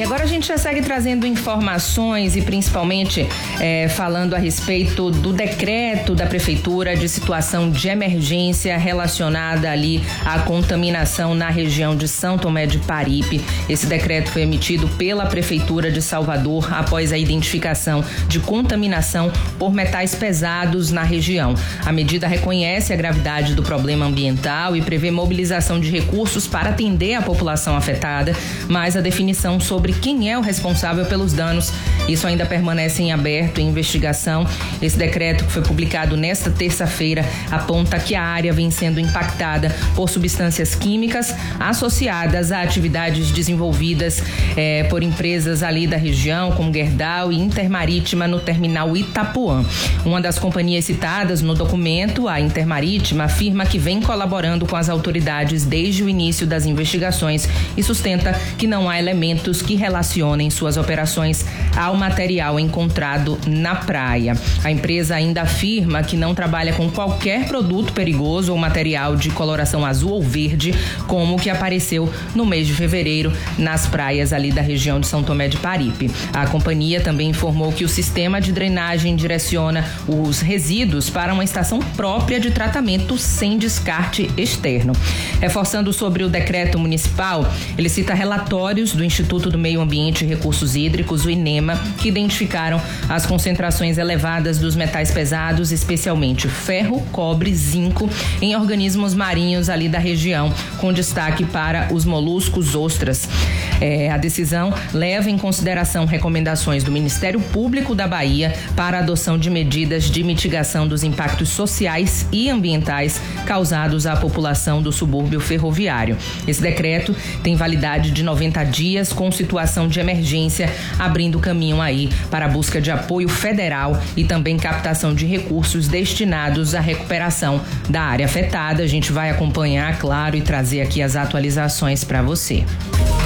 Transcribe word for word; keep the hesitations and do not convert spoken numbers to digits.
agora a gente já segue trazendo informações e principalmente é, falando a respeito do decreto da Prefeitura de situação de emergência relacionada ali à contaminação na região de São Tomé de Paripe. Esse decreto foi emitido pela Prefeitura de Salvador após a identificação de contaminação por metais pesados na região. A medida reconhece a gravidade do problema ambiental e prevê mobilização de recursos para atender a população afetada, mas a definição sobre quem é o responsável pelos danos, isso ainda permanece em aberto em investigação. Esse decreto, que foi publicado nesta terça-feira, aponta que a área vem sendo impactada por substâncias químicas associadas a atividades desenvolvidas eh, por empresas ali da região, como Gerdau e Intermarítima, no terminal Itapuã. Uma das companhias citadas no documento, a Intermarítima, afirma que vem colaborando com as autoridades desde o início das investigações e sustenta que não há elementos que relacionem suas operações ao material encontrado na praia. A empresa ainda afirma que não trabalha com qualquer produto perigoso ou material de coloração azul ou verde, como o que apareceu no mês de fevereiro nas praias ali da região de São Tomé de Paripe. A companhia também informou que o sistema de drenagem direciona os resíduos para uma estação própria de tratamento sem descarte externo. Reforçando sobre o decreto municipal, ele cita relatórios do Instituto do Meio Ambiente e Recursos Hídricos, o INEMA, que identificaram as concentrações elevadas dos metais pesados, especialmente ferro, cobre, zinco, em organismos marinhos ali da região, com destaque para os moluscos ostras. É, a decisão leva em consideração recomendações do Ministério Público da Bahia para a adoção de medidas de mitigação dos impactos sociais e ambientais causados à população do subúrbio ferroviário. Esse decreto tem validade de noventa dias com situação de emergência, abrindo caminho aí para a busca de apoio federal e também captação de recursos destinados à recuperação da área afetada. A gente vai acompanhar, claro, e trazer aqui as atualizações para você.